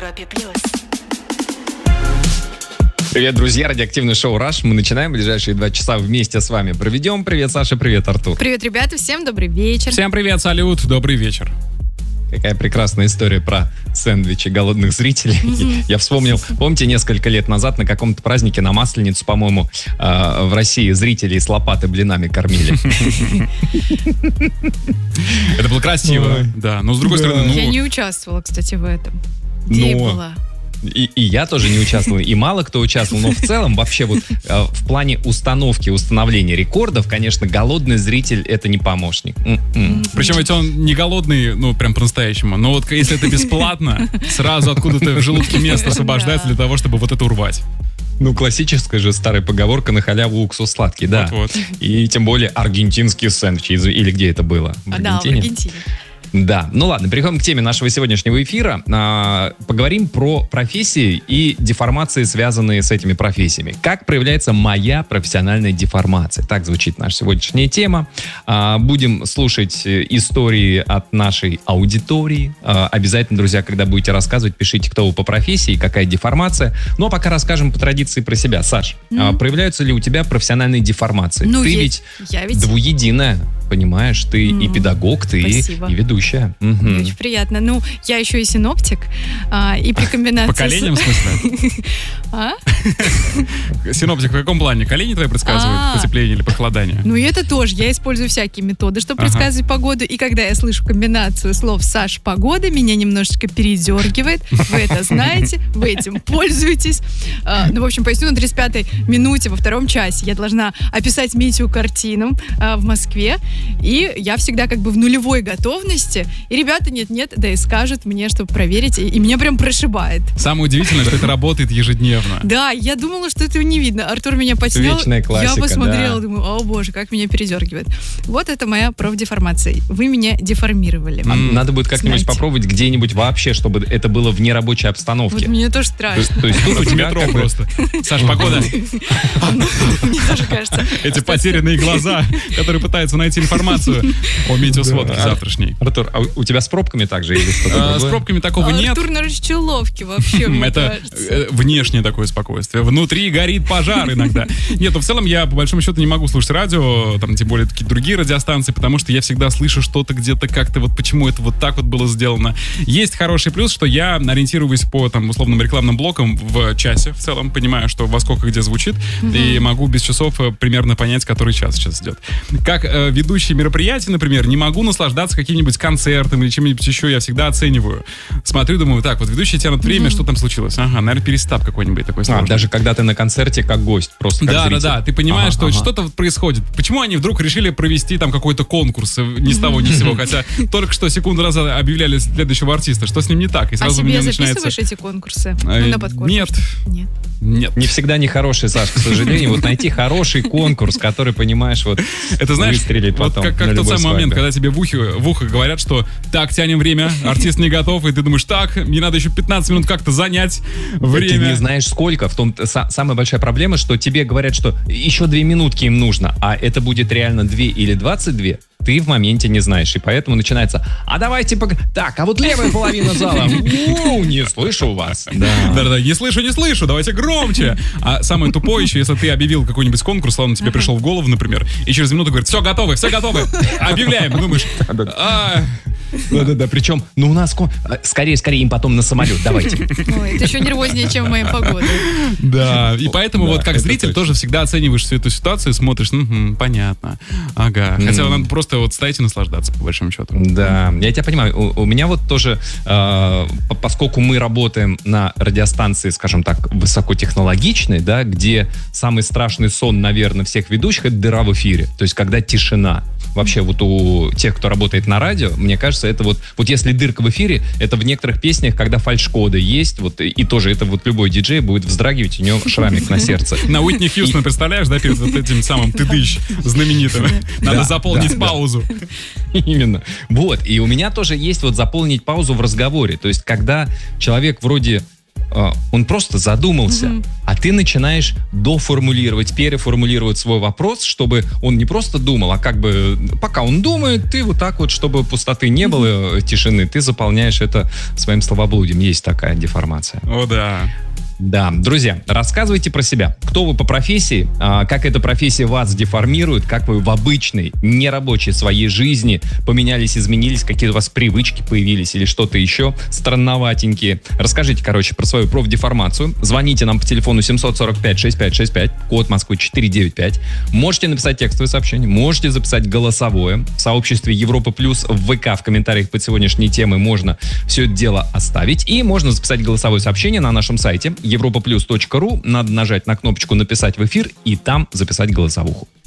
Европе плюс. Привет, друзья, радиоактивное шоу «Раш». Мы начинаем ближайшие 2 часа вместе с вами проведем. Привет, Саша, привет, Артур. Привет, ребята, всем добрый вечер. Всем привет, салют, добрый вечер. Какая прекрасная история про сэндвичи голодных зрителей. Я вспомнил, помните, несколько лет назад на каком-то празднике на Масленицу, по-моему, в России зрителей с лопаты блинами кормили. Это было красиво, да. Но с другой стороны, Я не участвовала, кстати, в этом. Идея была. И я тоже не участвовал, и мало кто участвовал, но в целом вообще вот в плане установления рекордов, конечно, голодный зритель — это не помощник. Причем ведь он не голодный, ну, прям по-настоящему, но вот если это бесплатно, сразу откуда-то в желудке место освобождается для того, чтобы вот это урвать. Ну, классическая же старая поговорка: на халяву уксус сладкий, да. Вот. И тем более аргентинские сэндвичи, или где это было? Да, в Аргентине. Да, ну ладно, переходим к теме нашего сегодняшнего эфира. Поговорим про профессии и деформации, связанные с этими профессиями. Как проявляется моя профессиональная деформация? Так звучит наша сегодняшняя тема. Будем слушать истории от нашей аудитории. Обязательно, друзья, когда будете рассказывать, пишите, кто вы по профессии, какая деформация. Ну, а пока расскажем по традиции про себя. Саш, проявляются ли у тебя профессиональные деформации? Ну, Ты ведь двуединая, понимаешь? Ты и педагог, ты и ведущая. Очень приятно. Ну, я еще и синоптик, и при комбинации... По коленям, в смысле? Синоптик в каком плане? Колени твои предсказывают потепление или похолодание? Ну, и это тоже. Я использую всякие методы, чтобы предсказывать погоду. И когда я слышу комбинацию слов «Саш, погода», меня немножечко передергивает. Вы это знаете, вы этим пользуетесь. Ну, в общем, поясню, на 35-й минуте во 2-м часе я должна описать метеокартину в Москве. И я всегда как бы в нулевой готовности. И ребята нет-нет, да и скажут мне, чтобы проверить. И меня прям прошибает. Самое удивительное, что это работает ежедневно. Да, я думала, что этого не видно. Артур меня подснял. Вечная классика, я посмотрела, да. думаю, о боже, как меня передергивает. Вот это моя профдеформация. Вы меня деформировали. Надо будет как-нибудь попробовать где-нибудь вообще, чтобы это было в нерабочей обстановке. Вот мне тоже страшно. То есть тут у тебя метро просто. Саш, погода. Мне тоже кажется. Эти потерянные глаза, которые пытаются найти информацию о метеосводке завтрашней. Артур, а у тебя с пробками также или что-то другое? С пробками такого нет. Артур на расчеловке вообще, мне Это кажется. внешнее такое спокойствие. Внутри горит пожар иногда. Нет, ну в целом я по большому счету не могу слушать радио, там тем более такие другие радиостанции, потому что я всегда слышу что-то где-то как-то вот почему это вот так вот было сделано. Есть хороший плюс, что я ориентируюсь по там условным рекламным блокам в часе в целом, понимаю, что во сколько где звучит, и могу без часов примерно понять, который час сейчас идет. Как ведущий мероприятий, например, не могу наслаждаться каким-нибудь концертом или чем-нибудь еще, я всегда оцениваю. Смотрю, думаю, так, вот ведущие тянут время, что там случилось? Ага, наверное, перестап какой-нибудь такой сложный. Даже когда ты на концерте как гость, просто как зритель. Да, ты понимаешь, что что-то вот происходит. Почему они вдруг решили провести там какой-то конкурс ни с того ни с сего, хотя только что секунду назад объявляли следующего артиста. Что с ним не так? И сразу А у меня себе начинается... записываешь эти конкурсы? На подкорку? Нет. Не всегда нехороший, Саш, к сожалению. Вот найти хороший конкурс, который, понимаешь, вот это знаешь, выстрелит вот потом. как тот самый момент, когда тебе в ухо говорят, что так, тянем время, артист не готов, и ты думаешь, так, мне надо еще 15 минут как-то занять время. Ты не знаешь сколько. В том самая большая проблема, что тебе говорят, что еще 2 минутки им нужно, а это будет реально 2 или 22. Ты в моменте не знаешь, и поэтому начинается: а давайте так, а вот левая половина зала. Не слышу вас. Да, не слышу, давайте громче. А самое тупое еще, если ты объявил какой-нибудь конкурс, ладно, тебе пришел в голову, например, и через минуту говорит: все готовы, объявляем. Думаешь, Да, причем, ну у нас скорее им потом на самолет, давайте. Ой, это еще нервознее, чем моя погода. Да, и поэтому вот как зритель тоже всегда оцениваешь всю эту ситуацию, смотришь, понятно, ага. Хотя надо просто вот стоять и наслаждаться, по большому счету. Да, я тебя понимаю. У меня вот тоже, поскольку мы работаем на радиостанции, скажем так, высокотехнологичной, да, где самый страшный сон, наверное, всех ведущих — это дыра в эфире. То есть, когда тишина. Вообще, вот у тех, кто работает на радио, мне кажется, это вот если дырка в эфире, это в некоторых песнях, когда фальш-коды есть, вот, и тоже это вот любой диджей будет вздрагивать, у него шрамик на сердце. На Уитни Хьюстон, представляешь, да, перед вот этим самым «Тыдыщ» знаменитым. Надо заполнить паузу. Именно. Вот, и у меня тоже есть вот заполнить паузу в разговоре. То есть, когда человек вроде он просто задумался, а ты начинаешь доформулировать, переформулировать свой вопрос, чтобы он не просто думал, а как бы пока он думает, ты вот так вот, чтобы пустоты не было, тишины, ты заполняешь это своим словоблудием. Есть такая деформация. О, да. Да, друзья, рассказывайте про себя. Кто вы по профессии, как эта профессия вас деформирует, как вы в обычной, нерабочей своей жизни поменялись, изменились, какие у вас привычки появились или что-то еще странноватенькие. Расскажите, короче, про свою профдеформацию. Звоните нам по телефону 745-6565, код Москвы 495. Можете написать текстовое сообщение, можете записать голосовое. В сообществе Европа Плюс в ВК в комментариях под сегодняшней темой можно все это дело оставить. И можно записать голосовое сообщение на нашем сайте europaplus.ru. Надо нажать на кнопочку «Написать в эфир» и там записать голосовуху.